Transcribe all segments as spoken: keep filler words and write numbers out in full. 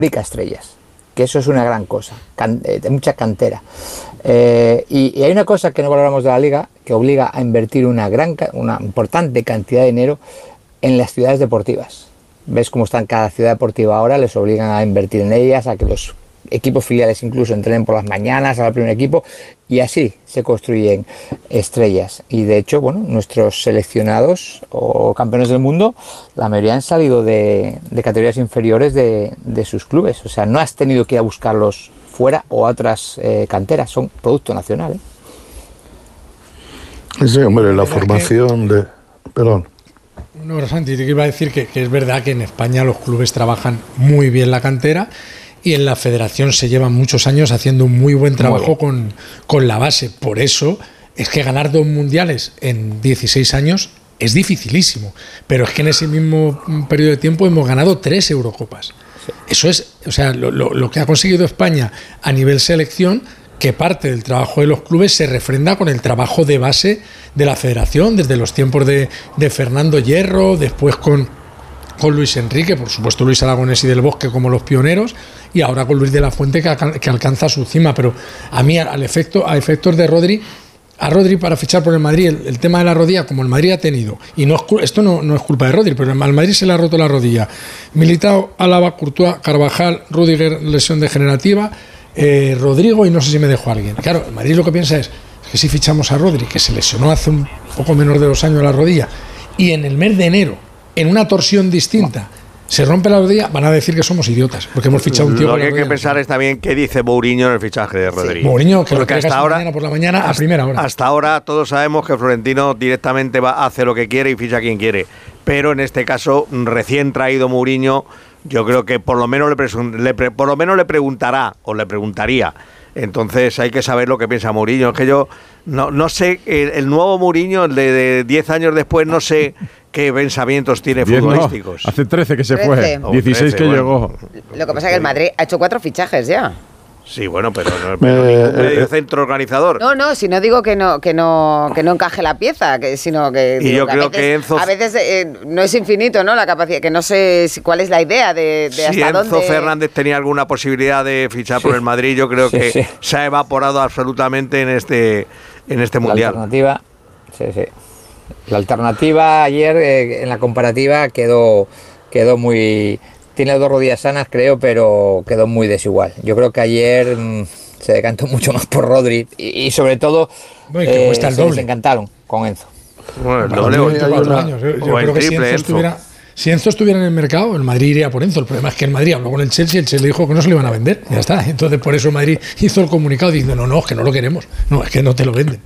fabrica estrellas, que eso es una gran cosa, can, eh, de mucha cantera. Eh, y, y hay una cosa que no valoramos de la liga, que obliga a invertir una gran, una importante cantidad de dinero en las ciudades deportivas. Ves cómo están cada ciudad deportiva ahora, les obligan a invertir en ellas, a que los equipos filiales incluso entrenen por las mañanas al primer equipo, y así se construyen estrellas. Y de hecho, bueno, nuestros seleccionados o campeones del mundo, la mayoría han salido de, de categorías inferiores de, de sus clubes. O sea, no has tenido que ir a buscarlos fuera o a otras eh, canteras, son producto nacional. ¿eh? Sí, hombre, la formación que... de... Perdón. No, Santi, te iba a decir que, que es verdad que en España los clubes trabajan muy bien la cantera y en la federación se llevan muchos años haciendo un muy buen trabajo con, con la base. Por eso es que ganar dos mundiales en dieciséis años es dificilísimo. Pero es que en ese mismo periodo de tiempo hemos ganado tres Eurocopas. Sí. Eso es, o sea, lo, lo, lo que ha conseguido España a nivel selección, que parte del trabajo de los clubes se refrenda con el trabajo de base de la federación, desde los tiempos de, de Fernando Hierro, después con, con Luis Enrique, por supuesto Luis Aragonés y del Bosque como los pioneros, y ahora con Luis de la Fuente que, que alcanza su cima. Pero a mí, al efecto, a efectos de Rodri, a Rodri para fichar por el Madrid, el, el tema de la rodilla, como el Madrid ha tenido, y no es, esto no, no es culpa de Rodri, pero al Madrid se le ha roto la rodilla. Militao, Álava, Courtois, Carvajal, Rüdiger, lesión degenerativa, eh, Rodrigo, y no sé si me dejo a alguien. Claro, el Madrid lo que piensa es que si fichamos a Rodri, que se lesionó hace un poco menos de dos años la rodilla, y en el mes de enero, en una torsión distinta, se rompe la rodilla, van a decir que somos idiotas, porque hemos fichado un tío. Lo que hay que pensar es también qué dice Mourinho en el fichaje de Rodri. Sí. Mourinho, que porque lo hasta ahora, mañana por la mañana a hasta, primera hora. Hasta ahora todos sabemos que Florentino directamente va a hacer lo que quiere y ficha a quien quiere. Pero en este caso, recién traído Mourinho, yo creo que por lo menos le, presun- le pre- por lo menos le preguntará o le preguntaría. Entonces hay que saber lo que piensa Mourinho. Es que yo no, no sé, el, el nuevo Mourinho, el de diez años después, no sé qué pensamientos tiene futbolísticos. No, hace trece que se trece. fue, dieciséis que bueno. llegó. Lo que pasa es que el Madrid ha hecho cuatro fichajes ya. Sí, bueno, pero no pero eh, ningún medio eh, centro organizador. No, no, si no digo que no que no que no encaje la pieza, que sino que y digo, yo que creo a veces, que Enzo a veces eh, no es infinito, ¿no? La capacidad, que no sé si, cuál es la idea de, de si hasta Enzo dónde. Fernández tenía alguna posibilidad de fichar sí. por el Madrid, yo creo sí, que sí. se ha evaporado absolutamente en este en este la mundial. Alternativa, sí, sí. La alternativa ayer eh, en la comparativa quedó quedó muy. Tiene dos rodillas sanas, creo, pero quedó muy desigual. Yo creo que ayer mmm, se decantó mucho más por Rodri y, y sobre todo bueno, que eh, el se doble. desencantaron con Enzo. Bueno, el doble o veinticuatro años. Yo, yo creo que si Enzo, Enzo. Estuviera, si Enzo estuviera en el mercado, el Madrid iría por Enzo. El problema es que el Madrid habló con el Chelsea y el Chelsea dijo que no se lo iban a vender. Ya está. Entonces por eso el Madrid hizo el comunicado diciendo no, no, es que no lo queremos. No, es que no te lo venden.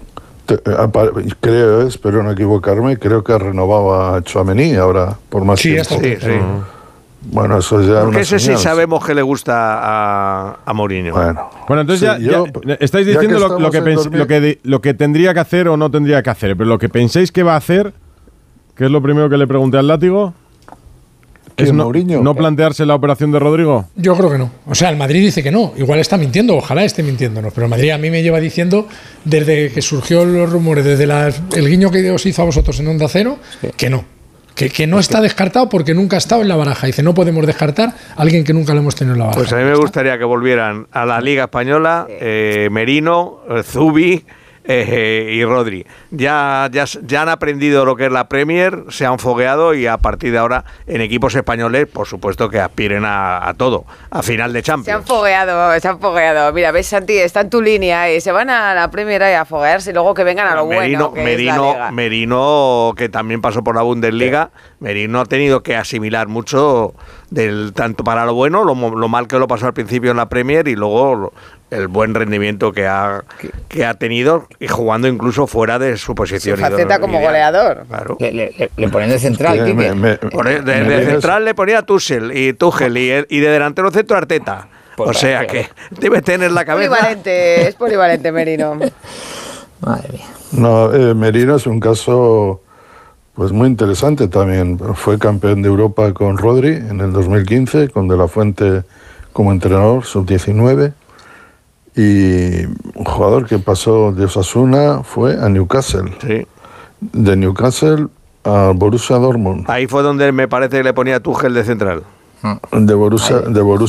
Creo, espero no equivocarme, creo que renovaba a Tchouaméni ahora por más sí, tiempo. Sí, sí. Bueno, eso ya porque una ese señal. Sí sabemos que le gusta a, a Mourinho. Bueno, bueno entonces sí, ya, yo, ya estáis diciendo ya que lo, lo, que pens, lo, que, lo que tendría que hacer o no tendría que hacer, pero lo que penséis que va a hacer, que es lo primero que le pregunté al Látigo, es no, no plantearse la operación de Rodrigo. Yo creo que no. O sea, el Madrid dice que no. Igual está mintiendo, ojalá esté mintiéndonos. Pero el Madrid a mí me lleva diciendo, desde que surgió los rumores, desde la, el guiño que os hizo a vosotros en Onda Cero, sí. que no. Que, que no está descartado porque nunca ha estado en la baraja. Dice, no podemos descartar a alguien que nunca lo hemos tenido en la baraja. Pues a mí me gustaría que volvieran a la Liga Española eh, Merino, Zubi eh, y Rodri. Ya, ya, ya han aprendido lo que es la Premier, se han fogueado y a partir de ahora en equipos españoles, por supuesto que aspiren a, a todo, a final de Champions. Se han fogueado, se han fogueado. Mira, ves, Santi, está en tu línea y se van a la Premier y a foguearse y luego que vengan a lo Merino, bueno, que Merino, es la Liga. Merino, que también pasó por la Bundesliga, sí. Merino ha tenido que asimilar mucho del tanto para lo bueno, lo, lo mal que lo pasó al principio en la Premier y luego lo, el buen rendimiento que ha, que ha tenido y jugando incluso fuera de su posición. Su faceta como ideal. Goleador. Claro. Le, le, le ponen de central, sí, me, me, de, de, de central le ponía Tuchel y Tuchel y, y de delantero centro Arteta. Pues o sea que debe tener la cabeza. Polivalente, es polivalente Merino. Madre mía. No, eh, Merino es un caso pues muy interesante también. Fue campeón de Europa con Rodri en el dos mil quince, con De la Fuente como entrenador, sub diecinueve. Y un jugador que pasó de Osasuna fue a Newcastle. Sí. De Newcastle a Borussia Dortmund. Ahí fue donde me parece que le ponía Tuchel de central. De Borussia, de Borussia